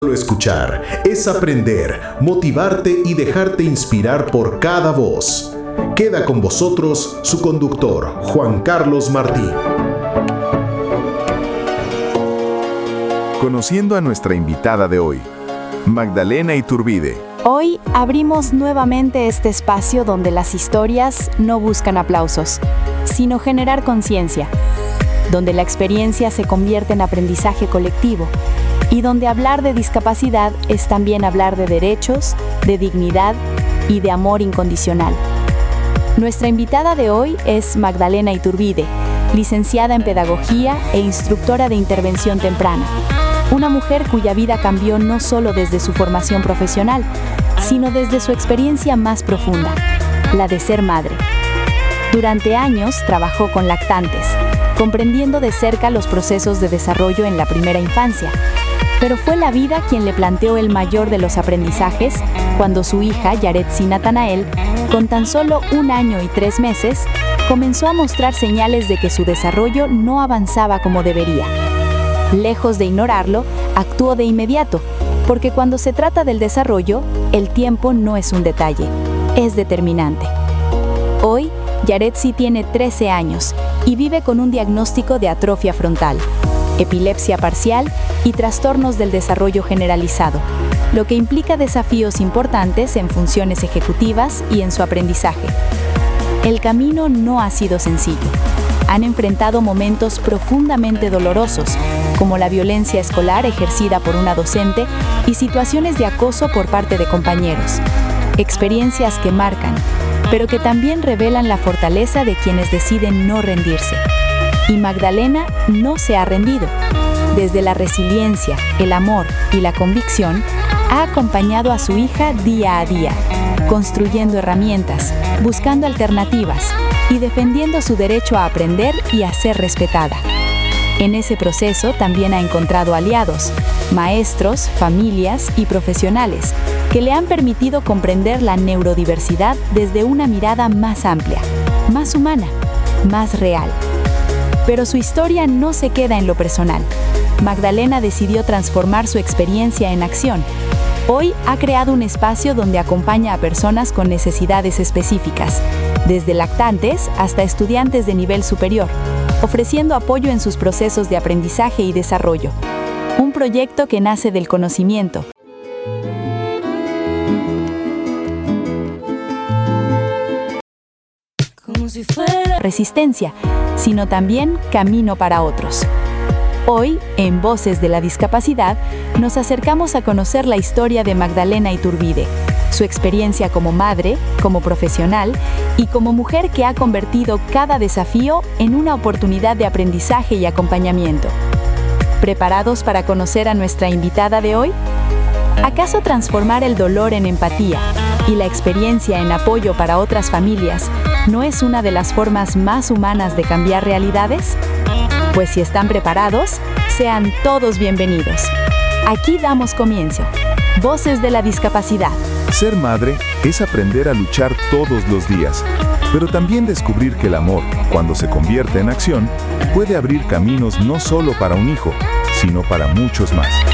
Solo escuchar, es aprender, motivarte y dejarte inspirar por cada voz. Queda con vosotros su conductor, Juan Carlos Martí. Conociendo a nuestra invitada de hoy, Magdalena Iturbide. Hoy abrimos nuevamente este espacio donde las historias no buscan aplausos, sino generar conciencia, donde la experiencia se convierte en aprendizaje colectivo y donde hablar de discapacidad es también hablar de derechos, de dignidad y de amor incondicional. Nuestra invitada de hoy es Magdalena Iturbide, licenciada en Pedagogía e instructora de intervención temprana. Una mujer cuya vida cambió no solo desde su formación profesional, sino desde su experiencia más profunda, la de ser madre. Durante años trabajó con lactantes, comprendiendo de cerca los procesos de desarrollo en la primera infancia. Pero fue la vida quien le planteó el mayor de los aprendizajes cuando su hija, Yaretsi Natanael, con tan solo 1 año y 3 meses, comenzó a mostrar señales de que su desarrollo no avanzaba como debería. Lejos de ignorarlo, actuó de inmediato, porque cuando se trata del desarrollo, el tiempo no es un detalle, es determinante. Hoy, Yaretsi tiene 13 años y vive con un diagnóstico de atrofia frontal, epilepsia parcial y trastornos del desarrollo generalizado, lo que implica desafíos importantes en funciones ejecutivas y en su aprendizaje. El camino no ha sido sencillo. Han enfrentado momentos profundamente dolorosos, como la violencia escolar ejercida por una docente y situaciones de acoso por parte de compañeros. Experiencias que marcan, pero que también revelan la fortaleza de quienes deciden no rendirse. Y Magdalena no se ha rendido. Desde la resiliencia, el amor y la convicción, ha acompañado a su hija día a día, construyendo herramientas, buscando alternativas y defendiendo su derecho a aprender y a ser respetada. En ese proceso también ha encontrado aliados, maestros, familias y profesionales que le han permitido comprender la neurodiversidad desde una mirada más amplia, más humana, más real. Pero su historia no se queda en lo personal. Magdalena decidió transformar su experiencia en acción. Hoy ha creado un espacio donde acompaña a personas con necesidades específicas, desde lactantes hasta estudiantes de nivel superior, ofreciendo apoyo en sus procesos de aprendizaje y desarrollo. Un proyecto que nace del conocimiento. Como si fuera resistencia, sino también camino para otros. Hoy, en Voces de la Discapacidad, nos acercamos a conocer la historia de Magdalena Iturbide, su experiencia como madre, como profesional y como mujer que ha convertido cada desafío en una oportunidad de aprendizaje y acompañamiento. ¿Preparados para conocer a nuestra invitada de hoy? ¿Acaso transformar el dolor en empatía y la experiencia en apoyo para otras familias no es una de las formas más humanas de cambiar realidades? Pues si están preparados, sean todos bienvenidos. Aquí damos comienzo. Voces de la Discapacidad. Ser madre es aprender a luchar todos los días, pero también descubrir que el amor, cuando se convierte en acción, puede abrir caminos no solo para un hijo, sino para muchos más.